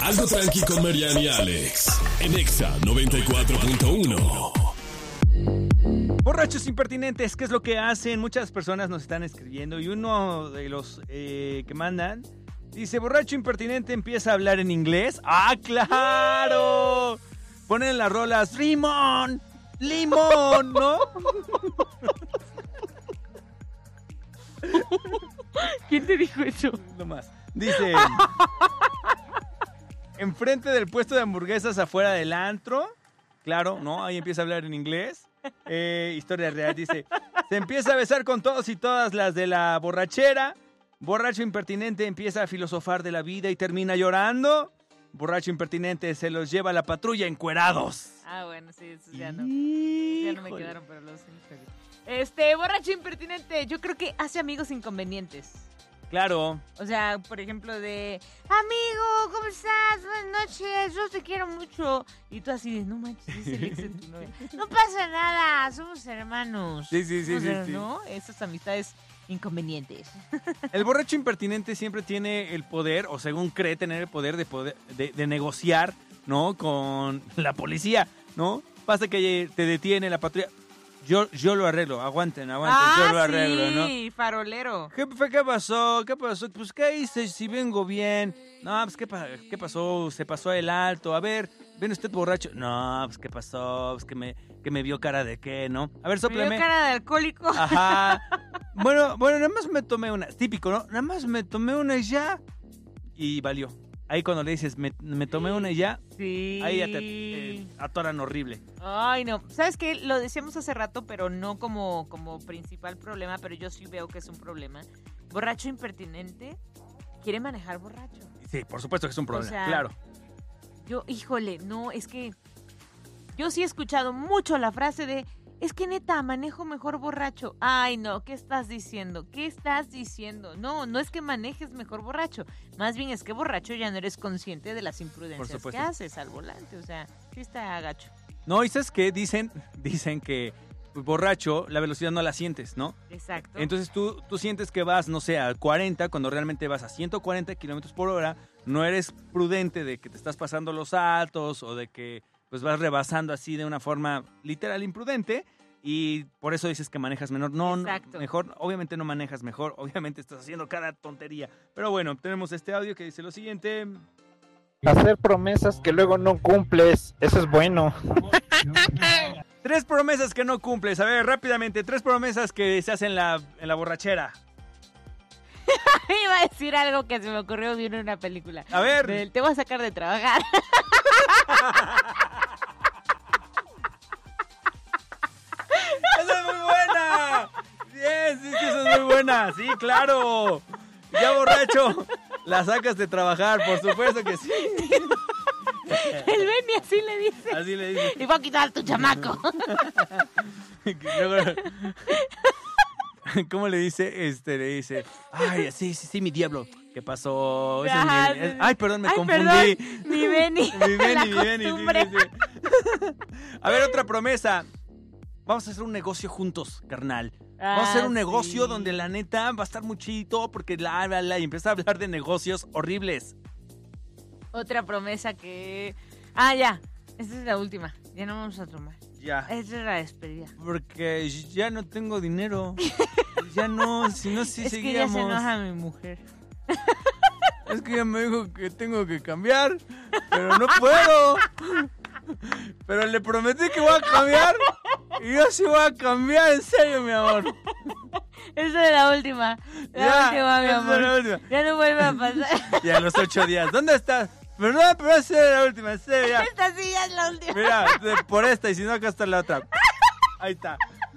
Algo tranqui con Mariana y Alex. En Exa 94.1. Borrachos impertinentes, ¿qué es lo que hacen? Muchas personas nos están escribiendo y uno de los que mandan dice, borracho impertinente empieza a hablar en inglés. ¡Ah, claro! Ponen las rolas, limón, limón, ¿no? ¿Quién te dijo eso? No más. Dice, enfrente del puesto de hamburguesas afuera del antro, claro, ¿no? Ahí empieza a hablar en inglés. Historia real, dice, se empieza a besar con todos y todas las de la borrachera. Borracho impertinente empieza a filosofar de la vida y termina llorando. Borracho impertinente se los lleva a la patrulla encuerados. Ah, bueno, sí, eso ya no. Ya no me quedaron, pero los borracho impertinente, yo creo que hace amigos inconvenientes. Claro. O sea, por ejemplo, amigo, ¿cómo estás? Buenas noches, yo te quiero mucho. Y tú así de, no manches, es el ex de tu novia. No pasa nada, somos hermanos. Sí. ¿No? Esas amistades inconvenientes. El borracho impertinente siempre tiene el poder, o según cree tener el poder de negociar, ¿no? Con la policía, ¿no? Pasa que te detiene la patrulla. Yo lo arreglo, aguanten, yo lo arreglo, ¿no? Sí, farolero. ¿Qué pasó? Pues, ¿qué hice si vengo bien? No, pues, ¿qué pasó? Se pasó el alto. A ver, ¿viene usted borracho? No, pues, ¿qué pasó? Pues, que me vio cara de qué, ¿no? A ver, sópleme. Me vio cara de alcohólico. Ajá. Bueno, nada más me tomé una. Típico, ¿no? Nada más me tomé una y ya. Y valió. Ahí cuando le dices, me tomé una y ya, sí. Ahí ya te atoran horrible. Ay, no. ¿Sabes qué? Lo decíamos hace rato, pero no como principal problema, pero yo sí veo que es un problema. Borracho impertinente quiere manejar borracho. Sí, por supuesto que es un problema, o sea, claro. Híjole, no, es que yo sí he escuchado mucho la frase de, es que neta, manejo mejor borracho. Ay, no, ¿qué estás diciendo? No es que manejes mejor borracho. Más bien es que borracho ya no eres consciente de las imprudencias que haces al volante. O sea, sí está gacho. No, ¿y sabes qué? Dicen que borracho la velocidad no la sientes, ¿no? Exacto. Entonces tú sientes que vas, no sé, a 40, cuando realmente vas a 140 kilómetros por hora. No eres prudente de que te estás pasando los altos o de que pues vas rebasando así de una forma literal imprudente y por eso dices que manejas menor. No, mejor, obviamente no manejas mejor, obviamente estás haciendo cada tontería. Pero bueno, tenemos este audio que dice lo siguiente. Hacer promesas que luego no cumples, eso es bueno. 3 promesas que no cumples. A ver, rápidamente, 3 promesas que se hacen en la borrachera. Iba a decir algo que se me ocurrió viendo una película. A ver. Te voy a sacar de trabajar. ¡Esa es muy buena! Bien, sí, esa es muy buena. Sí, claro. Ya borracho, la sacas de trabajar, por supuesto que sí. El Benny así le dice. Así le dice. Y voy a quitar a tu chamaco. ¿Cómo le dice? Le dice, ay, sí, mi diablo. ¿Qué pasó? Ay, perdón, me confundí. Perdón, mi Benny. Mi Benny. Sí. A ver, otra promesa. Vamos a hacer un negocio juntos, carnal. Vamos a hacer un negocio donde la neta va a estar muy chido porque y empieza a hablar de negocios horribles. Otra promesa que... ya. Esta es la última. Ya no vamos a tomar. Ya. Esta es la despedida. Porque ya no tengo dinero. Ya no, si no, sí es seguíamos. Que ya se enoja mi mujer. Es que ella me dijo que tengo que cambiar, pero no puedo. Pero le prometí que voy a cambiar y yo sí voy a cambiar, en serio, mi amor. Esa es la última. La última, mi amor. La última. Ya no vuelve a pasar. Y a los 8 días, ¿dónde estás? Perdón, pero esa es la última, en serio, ya. Esta sí ya es la última. Mira, por esta y si no, acá está la otra. Ahí está.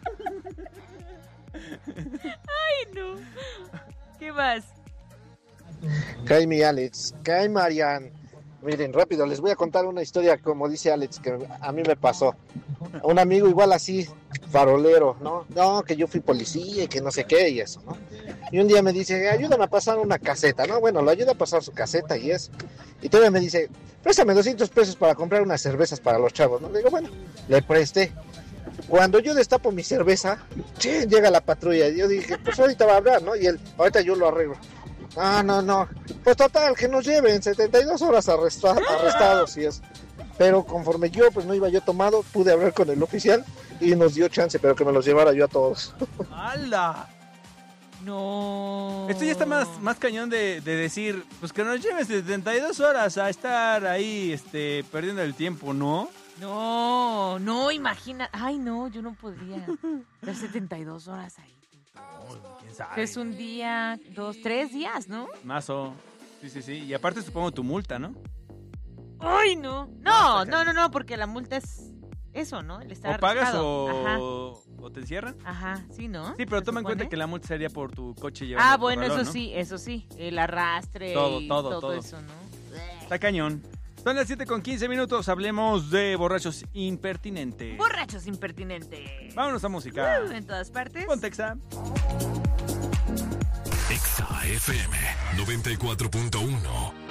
Ay, no. ¿Qué más? Jaime y Alex, Jaime Marian. Miren, rápido, les voy a contar una historia, como dice Alex, que a mí me pasó. Un amigo igual así, farolero, ¿no? No, que yo fui policía y que no sé qué y eso, ¿no? Y un día me dice, ayúdame a pasar una caseta, ¿no? Bueno, lo ayuda a pasar su caseta y eso. Y todavía me dice, préstame 200 pesos para comprar unas cervezas para los chavos, ¿no? Le digo, bueno, le presté. Cuando yo destapo mi cerveza, llega la patrulla. Y yo dije, pues ahorita va a hablar, ¿no? Y él, ahorita yo lo arreglo. No. Pues total, que nos lleven 72 horas arrestados y eso. Pero conforme yo, pues no iba yo tomado, pude hablar con el oficial y nos dio chance, pero que me los llevara yo a todos. ¡Hala! No. Esto ya está más cañón de decir, pues que nos lleves 72 horas a estar ahí, perdiendo el tiempo, ¿no? No, imagina. Ay, no, yo no podría. Dar 72 horas ahí. ¿Quién sabe? Es un día, 2, 3 días, ¿no? Mazo. Sí. Y aparte supongo tu multa, ¿no? ¡Ay, no! No, porque la multa es eso, ¿no? El estar O pagas arrestado. o te encierran. Ajá, sí, ¿no? Sí, pero ¿Se toma en cuenta supone? que la multa sería por tu coche llevando Ah, el bueno, corralón, eso sí. El arrastre Todo, y todo. todo eso, ¿no? Está cañón. Son las 7:15, hablemos de borrachos impertinentes. Borrachos impertinentes. Vámonos a música. En todas partes. Ponte Exa. Exa FM 94.1.